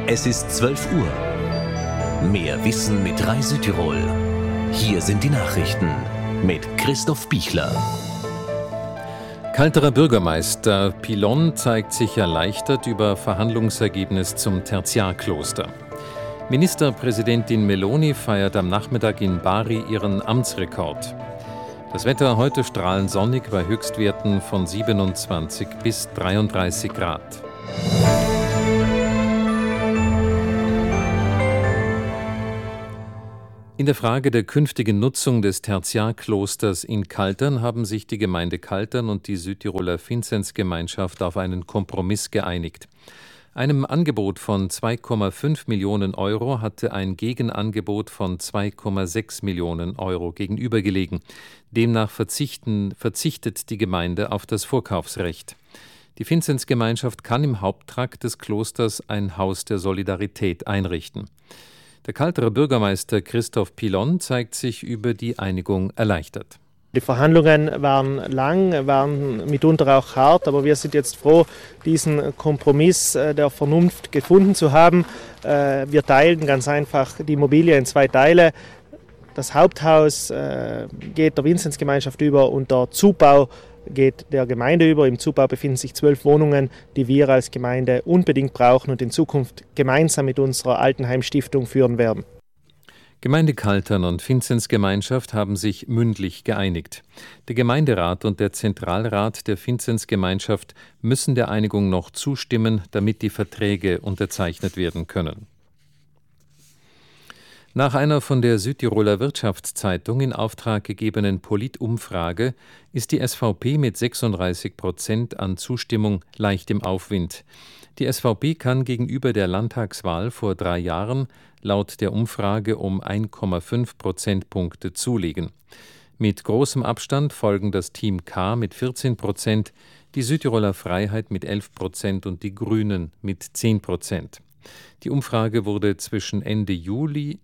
Es ist 12 Uhr. Mehr Wissen mit Rai Südtirol. Hier sind die Nachrichten mit Christoph Bichler. Kalterer Bürgermeister Pilon zeigt sich erleichtert über Verhandlungsergebnis zum Tertiarkloster. Ministerpräsidentin Meloni feiert am Nachmittag in Bari ihren Amtsrekord. Das Wetter heute strahlend sonnig bei Höchstwerten von 27 bis 33 Grad. In der Frage der künftigen Nutzung des Tertiarklosters in Kaltern haben sich die Gemeinde Kaltern und die Südtiroler Vinzenzgemeinschaft auf einen Kompromiss geeinigt. Einem Angebot von 2,5 Millionen Euro hatte ein Gegenangebot von 2,6 Millionen Euro gegenübergelegen. Demnach verzichtet die Gemeinde auf das Vorkaufsrecht. Die Vinzenzgemeinschaft kann im Haupttrakt des Klosters ein Haus der Solidarität einrichten. Der Kalterer Bürgermeister Christoph Pilon zeigt sich über die Einigung erleichtert. Die Verhandlungen waren lang, waren mitunter auch hart, aber wir sind jetzt froh, diesen Kompromiss der Vernunft gefunden zu haben. Wir teilen ganz einfach die Immobilie in 2 Teile. Das Haupthaus geht der Vinzenzgemeinschaft über und der Zubau geht der Gemeinde über. Im Zubau befinden sich 12 Wohnungen, die wir als Gemeinde unbedingt brauchen und in Zukunft gemeinsam mit unserer Altenheim-Stiftung führen werden. Gemeinde Kaltern und Vinzenzgemeinschaft haben sich mündlich geeinigt. Der Gemeinderat und der Zentralrat der Vinzenzgemeinschaft müssen der Einigung noch zustimmen, damit die Verträge unterzeichnet werden können. Nach einer von der Südtiroler Wirtschaftszeitung in Auftrag gegebenen Politumfrage ist die SVP mit 36% an Zustimmung leicht im Aufwind. Die SVP kann gegenüber der Landtagswahl vor 3 Jahren laut der Umfrage um 1,5 Prozentpunkte zulegen. Mit großem Abstand folgen das Team K mit 14%, die Südtiroler Freiheit mit 11% und die Grünen mit 10%. Die Umfrage wurde zwischen Ende Juni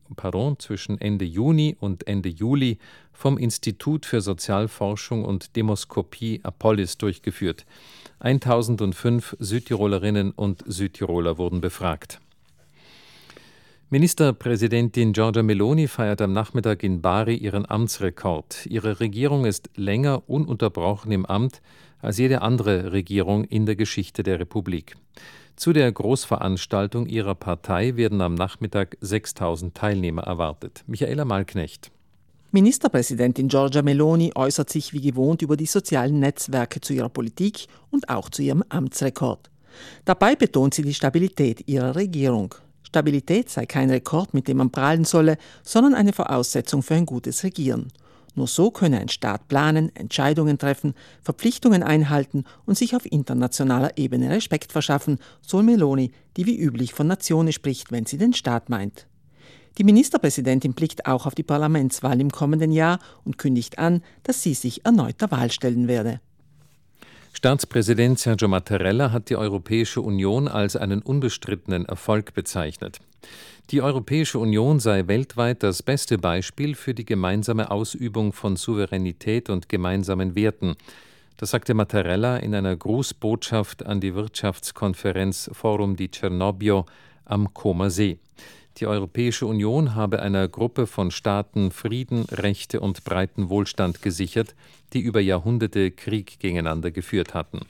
und Ende Juli vom Institut für Sozialforschung und Demoskopie Apollis durchgeführt. 1005 Südtirolerinnen und Südtiroler wurden befragt. Ministerpräsidentin Giorgia Meloni feiert am Nachmittag in Bari ihren Amtsrekord. Ihre Regierung ist länger ununterbrochen im Amt als jede andere Regierung in der Geschichte der Republik. Zu der Großveranstaltung ihrer Partei werden am Nachmittag 6.000 Teilnehmer erwartet. Michaela Malknecht. Ministerpräsidentin Giorgia Meloni äußert sich wie gewohnt über die sozialen Netzwerke zu ihrer Politik und auch zu ihrem Amtsrekord. Dabei betont sie die Stabilität ihrer Regierung. Stabilität sei kein Rekord, mit dem man prahlen solle, sondern eine Voraussetzung für ein gutes Regieren. Nur so könne ein Staat planen, Entscheidungen treffen, Verpflichtungen einhalten und sich auf internationaler Ebene Respekt verschaffen, so Meloni, die wie üblich von Nationen spricht, wenn sie den Staat meint. Die Ministerpräsidentin blickt auch auf die Parlamentswahl im kommenden Jahr und kündigt an, dass sie sich erneut der Wahl stellen werde. Staatspräsident Sergio Mattarella hat die Europäische Union als einen unbestrittenen Erfolg bezeichnet. Die Europäische Union sei weltweit das beste Beispiel für die gemeinsame Ausübung von Souveränität und gemeinsamen Werten. Das sagte Mattarella in einer Grußbotschaft an die Wirtschaftskonferenz Forum di Cernobbio am Comer See. Die Europäische Union habe einer Gruppe von Staaten Frieden, Rechte und breiten Wohlstand gesichert, die über Jahrhunderte Krieg gegeneinander geführt hatten.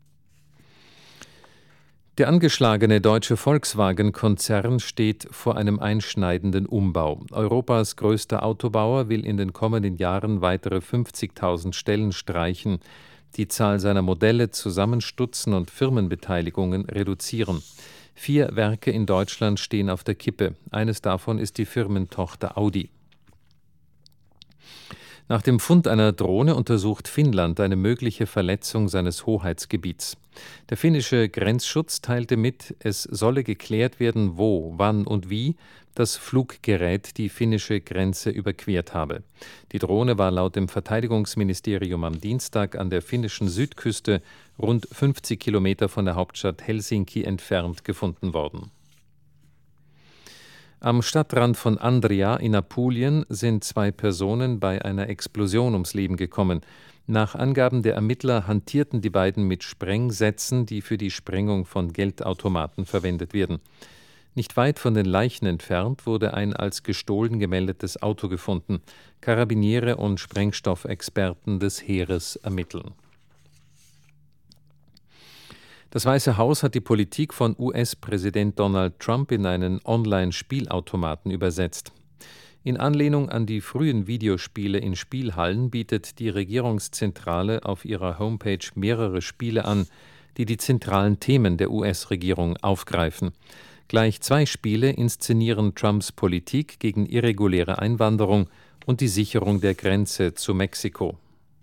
Der angeschlagene deutsche Volkswagen-Konzern steht vor einem einschneidenden Umbau. Europas größter Autobauer will in den kommenden Jahren weitere 50.000 Stellen streichen, die Zahl seiner Modelle zusammenstutzen und Firmenbeteiligungen reduzieren. 4 Werke in Deutschland stehen auf der Kippe. Eines davon ist die Firmentochter Audi. Nach dem Fund einer Drohne untersucht Finnland eine mögliche Verletzung seines Hoheitsgebiets. Der finnische Grenzschutz teilte mit, es solle geklärt werden, wo, wann und wie das Fluggerät die finnische Grenze überquert habe. Die Drohne war laut dem Verteidigungsministerium am Dienstag an der finnischen Südküste rund 50 Kilometer von der Hauptstadt Helsinki entfernt gefunden worden. Am Stadtrand von Andria in Apulien sind 2 Personen bei einer Explosion ums Leben gekommen. Nach Angaben der Ermittler hantierten die beiden mit Sprengsätzen, die für die Sprengung von Geldautomaten verwendet werden. Nicht weit von den Leichen entfernt wurde ein als gestohlen gemeldetes Auto gefunden. Karabiniere und Sprengstoffexperten des Heeres ermitteln. Das Weiße Haus hat die Politik von US-Präsident Donald Trump in einen Online-Spielautomaten übersetzt. In Anlehnung an die frühen Videospiele in Spielhallen bietet die Regierungszentrale auf ihrer Homepage mehrere Spiele an, die die zentralen Themen der US-Regierung aufgreifen. Gleich 2 Spiele inszenieren Trumps Politik gegen irreguläre Einwanderung und die Sicherung der Grenze zu Mexiko.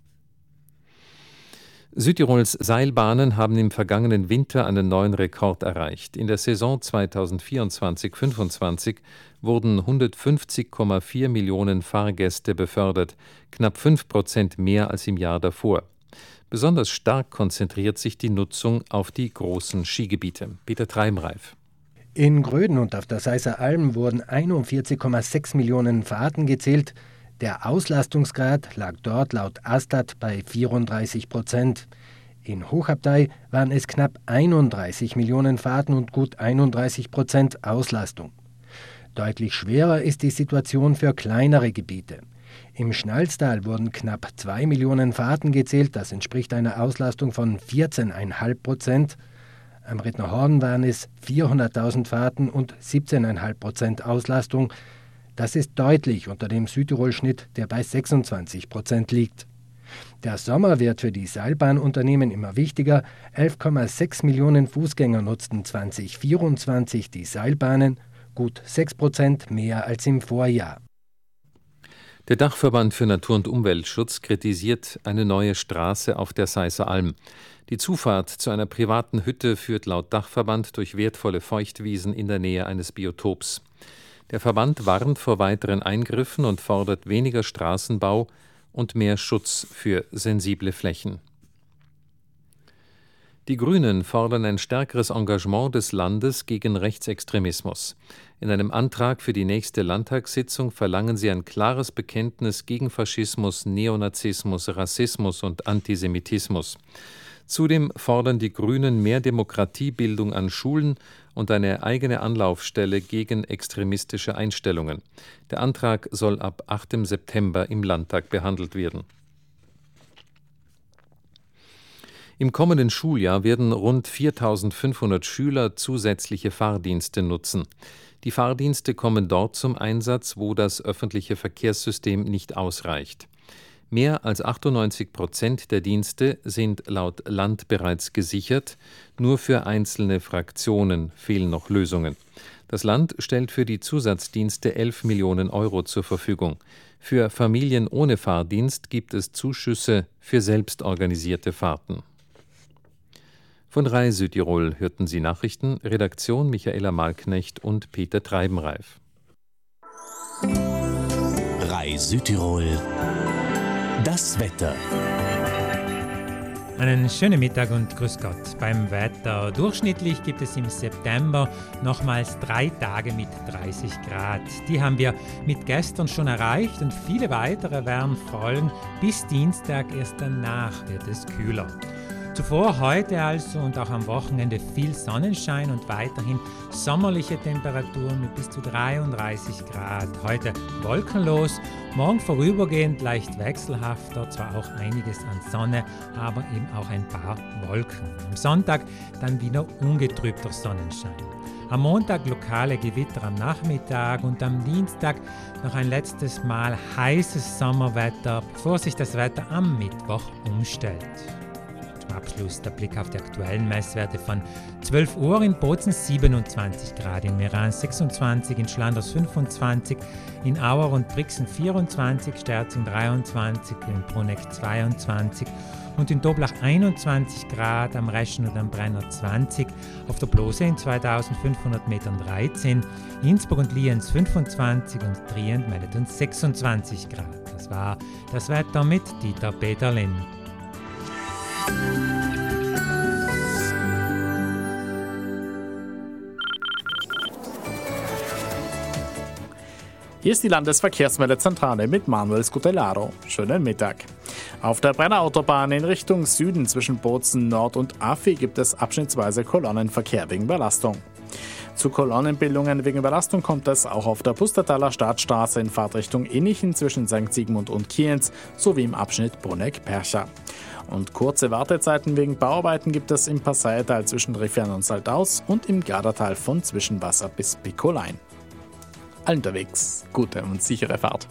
Südtirols Seilbahnen haben im vergangenen Winter einen neuen Rekord erreicht. In der Saison 2024/25 wurden 150,4 Millionen Fahrgäste befördert, knapp 5% mehr als im Jahr davor. Besonders stark konzentriert sich die Nutzung auf die großen Skigebiete. Peter Treimreif. In Gröden und auf der Seisser Alm wurden 41,6 Millionen Fahrten gezählt. Der Auslastungsgrad lag dort laut Astat bei 34%. In Hochabtei waren es knapp 31 Millionen Fahrten und gut 31% Auslastung. Deutlich schwerer ist die Situation für kleinere Gebiete. Im Schnalztal wurden knapp 2 Millionen Fahrten gezählt, das entspricht einer Auslastung von 14,5%. Am Rittner Horn waren es 400.000 Fahrten und 17,5% Auslastung. Das ist deutlich unter dem Südtirol-Schnitt, der bei 26% liegt. Der Sommer wird für die Seilbahnunternehmen immer wichtiger. 11,6 Millionen Fußgänger nutzten 2024 die Seilbahnen, gut 6% mehr als im Vorjahr. Der Dachverband für Natur- und Umweltschutz kritisiert eine neue Straße auf der Seisser Alm. Die Zufahrt zu einer privaten Hütte führt laut Dachverband durch wertvolle Feuchtwiesen in der Nähe eines Biotops. Der Verband warnt vor weiteren Eingriffen und fordert weniger Straßenbau und mehr Schutz für sensible Flächen. Die Grünen fordern ein stärkeres Engagement des Landes gegen Rechtsextremismus. In einem Antrag für die nächste Landtagssitzung verlangen sie ein klares Bekenntnis gegen Faschismus, Neonazismus, Rassismus und Antisemitismus. Zudem fordern die Grünen mehr Demokratiebildung an Schulen und eine eigene Anlaufstelle gegen extremistische Einstellungen. Der Antrag soll ab 8. September im Landtag behandelt werden. Im kommenden Schuljahr werden rund 4.500 Schüler zusätzliche Fahrdienste nutzen. Die Fahrdienste kommen dort zum Einsatz, wo das öffentliche Verkehrssystem nicht ausreicht. Mehr als 98% der Dienste sind laut Land bereits gesichert, nur für einzelne Fraktionen fehlen noch Lösungen. Das Land stellt für die Zusatzdienste 11 Millionen Euro zur Verfügung. Für Familien ohne Fahrdienst gibt es Zuschüsse für selbstorganisierte Fahrten. Von RAI Südtirol hörten Sie Nachrichten, Redaktion Michaela Malknecht und Peter Treibenreif. RAI Südtirol. Das Wetter. Einen schönen Mittag und grüß Gott. Beim Wetter durchschnittlich gibt es im September nochmals 3 Tage mit 30 Grad. Die haben wir mit gestern schon erreicht und viele weitere werden folgen. Bis Dienstag, erst danach wird es kühler. Zuvor heute also und auch am Wochenende viel Sonnenschein und weiterhin sommerliche Temperaturen mit bis zu 33 Grad. Heute wolkenlos, morgen vorübergehend leicht wechselhafter, zwar auch einiges an Sonne, aber eben auch ein paar Wolken. Am Sonntag dann wieder ungetrübter Sonnenschein. Am Montag lokale Gewitter am Nachmittag und am Dienstag noch ein letztes Mal heißes Sommerwetter, bevor sich das Wetter am Mittwoch umstellt. Abschluss der Blick auf die aktuellen Messwerte von 12 Uhr in Bozen 27 Grad, in Meran 26, in Schlanders 25, in Auer und Brixen 24, Sterzing 23, in Bruneck 22 und in Doblach 21 Grad, am Reschen und am Brenner 20, auf der Blose in 2500 Metern 13, Innsbruck und Lienz 25 und Trient meldet uns 26 Grad. Das war das Wetter mit Dieter Peterlin. Hier ist die Landesverkehrsmeldezentrale mit Manuel Scutellaro. Schönen Mittag. Auf der Brennerautobahn in Richtung Süden zwischen Bozen Nord und Affi gibt es abschnittsweise Kolonnenverkehr wegen Belastung. Zu Kolonnenbildungen wegen Überlastung kommt es auch auf der Pustertaler Stadtstraße in Fahrtrichtung Innichen zwischen St. Sigmund und Kienz sowie im Abschnitt Bruneck-Percha. Und kurze Wartezeiten wegen Bauarbeiten gibt es im Passautal zwischen Riffian und Saltaus und im Gardatal von Zwischenwasser bis Pickolein. Allen unterwegs gute und sichere Fahrt.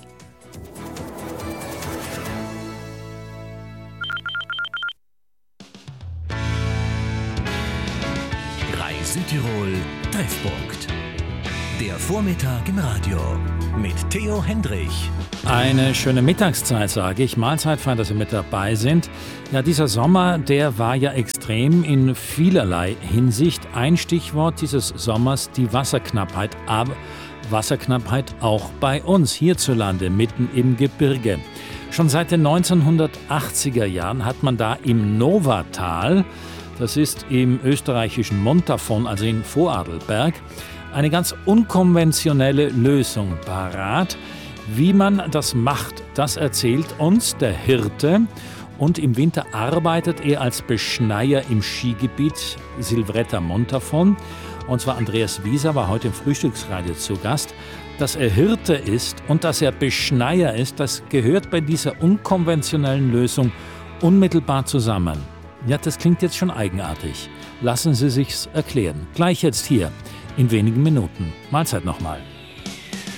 Südtirol Treffpunkt. Der Vormittag im Radio mit Theo Hendrich. Eine schöne Mittagszeit, sage ich. Mahlzeit, fein, dass Sie mit dabei sind. Ja, dieser Sommer, der war ja extrem in vielerlei Hinsicht. Ein Stichwort dieses Sommers, die Wasserknappheit. Aber Wasserknappheit auch bei uns hierzulande, mitten im Gebirge. Schon seit den 1980er Jahren hat man da im Novatal, das ist im österreichischen Montafon, also in Vorarlberg, eine ganz unkonventionelle Lösung parat. Wie man das macht, das erzählt uns der Hirte. Und im Winter arbeitet er als Beschneier im Skigebiet Silvretta Montafon. Und zwar Andreas Wieser war heute im Frühstücksradio zu Gast. Dass er Hirte ist und dass er Beschneier ist, das gehört bei dieser unkonventionellen Lösung unmittelbar zusammen. Ja, das klingt jetzt schon eigenartig. Lassen Sie sich's erklären. Gleich jetzt hier, in wenigen Minuten. Mahlzeit nochmal.